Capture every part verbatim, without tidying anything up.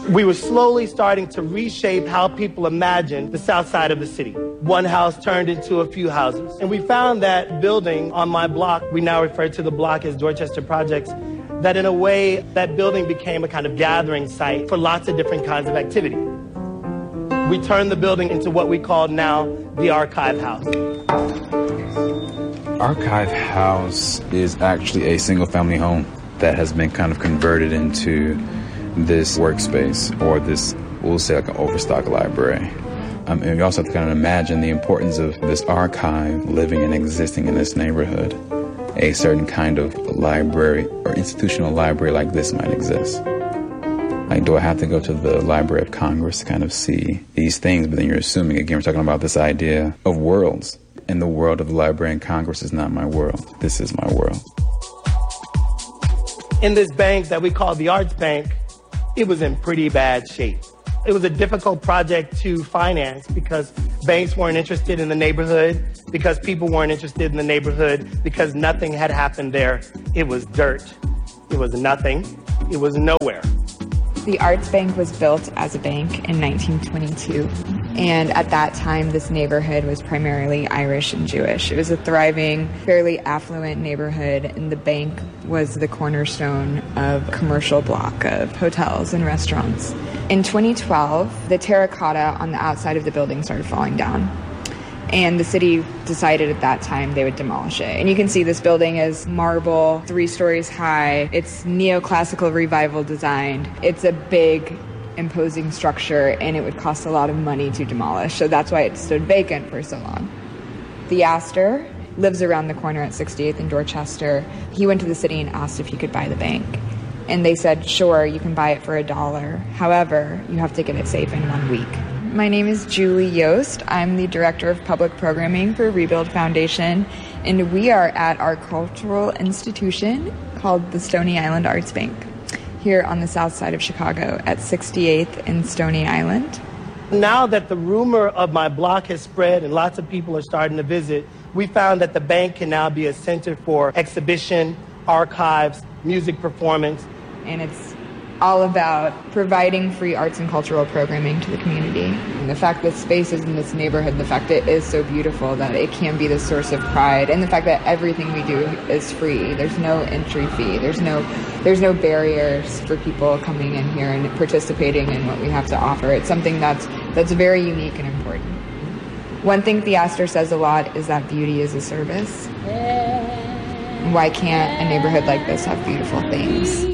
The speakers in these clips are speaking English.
We were slowly starting to reshape how people imagined the south side of the city. One house turned into a few houses. And we found that building on my block, we now refer to the block as Dorchester Projects, that in a way, that building became a kind of gathering site for lots of different kinds of activity. We turned the building into what we call now the Archive House. Archive House is actually a single-family home that has been kind of converted into this workspace, or this, we'll say like an overstock library. Um, and you also have to kind of imagine the importance of this archive living and existing in this neighborhood. A certain kind of library or institutional library like this might exist. Like, do I have to go to the Library of Congress to kind of see these things? But then you're assuming, again, we're talking about this idea of worlds. And the world of the Library of Congress is not my world. This is my world. In this bank that we call the Arts Bank, it was in pretty bad shape. It was a difficult project to finance because banks weren't interested in the neighborhood, because people weren't interested in the neighborhood, because nothing had happened there. It was dirt. It was nothing. It was nowhere. The Arts Bank was built as a bank in nineteen twenty-two, and at that time this neighborhood was primarily Irish and Jewish. It was a thriving, fairly affluent neighborhood, and the bank was the cornerstone of a commercial block of hotels and restaurants. In twenty twelve, the terracotta on the outside of the building started falling down. And the city decided at that time they would demolish it. And you can see this building is marble, three stories high. It's neoclassical revival design. It's a big, imposing structure, and it would cost a lot of money to demolish. So that's why it stood vacant for so long. The Astor lives around the corner at sixty-eighth and Dorchester. He went to the city and asked if he could buy the bank. And they said, sure, you can buy it for a dollar. However, you have to get it safe in one week. My name is Julie Yost. I'm the Director of Public Programming for Rebuild Foundation, and we are at our cultural institution called the Stony Island Arts Bank here on the south side of Chicago at sixty-eighth and Stony Island. Now that the rumor of my block has spread and lots of people are starting to visit, we found that the bank can now be a center for exhibition, archives, music performance. And it's all about providing free arts and cultural programming to the community. And the fact that space is in this neighborhood, the fact that it is so beautiful, that it can be this source of pride, and the fact that everything we do is free. There's no entry fee. There's no there's no barriers for people coming in here and participating in what we have to offer. It's something that's that's very unique and important. One thing the Astor says a lot is that beauty is a service. Why can't a neighborhood like this have beautiful things?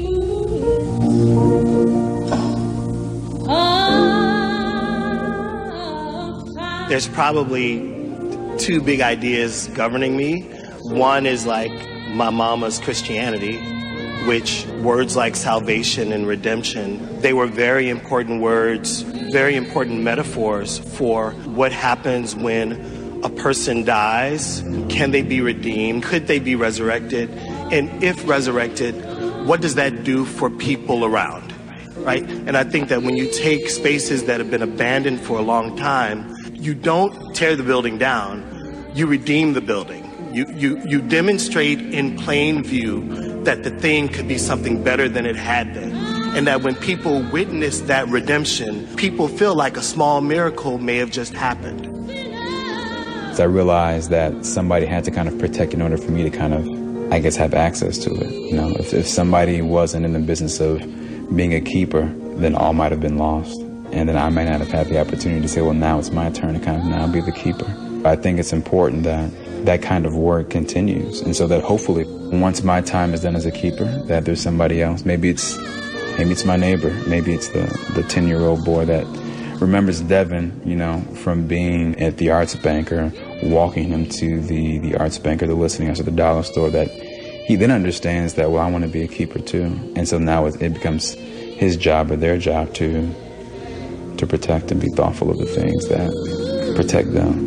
There's probably two big ideas governing me. One is like my mama's Christianity, which words like salvation and redemption, they were very important words, very important metaphors for what happens when a person dies. Can they be redeemed? Could they be resurrected? And if resurrected, what does that do for people around, right? And I think that when you take spaces that have been abandoned for a long time, you don't tear the building down, you redeem the building. You, you, you demonstrate in plain view that the thing could be something better than it had been. And that when people witness that redemption, people feel like a small miracle may have just happened. So I realized that somebody had to kind of protect in order for me to kind of, I guess, have access to it. You know, if, if somebody wasn't in the business of being a keeper, then all might have been lost. And then I might not have had the opportunity to say, well, now it's my turn to kind of now be the keeper. I think it's important that that kind of work continues. And so that hopefully once my time is done as a keeper, that there's somebody else. Maybe it's maybe it's my neighbor. Maybe it's the the ten-year-old boy that remembers Devin, you know, from being at the Arts Bank or walking him to the, the Arts Bank or the listening house or the dollar store, that he then understands that, well, I want to be a keeper too. And so now it, it becomes his job or their job to to protect and be thoughtful of the things that protect them.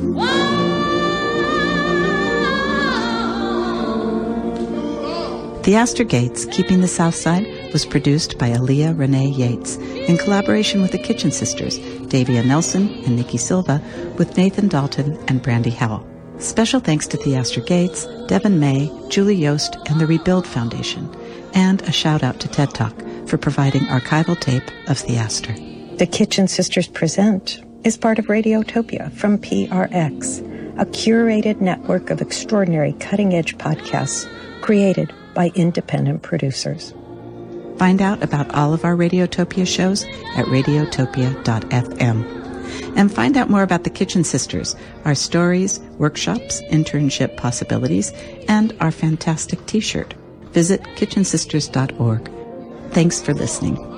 The Astor Gates, Keeping the South Side, was produced by Aaliyah Renee Yates in collaboration with the Kitchen Sisters, Davia Nelson and Nikki Silva, with Nathan Dalton and Brandy Howell. Special thanks to the Astor Gates, Devin May, Julie Yost, and the Rebuild Foundation. And a shout out to TED Talk for providing archival tape of Theaster. The Kitchen Sisters Present is part of Radiotopia from P R X, a curated network of extraordinary cutting-edge podcasts created by independent producers. Find out about all of our Radiotopia shows at radiotopia dot f m. And find out more about the Kitchen Sisters, our stories, workshops, internship possibilities, and our fantastic t-shirt. Visit kitchen sisters dot org. Thanks for listening.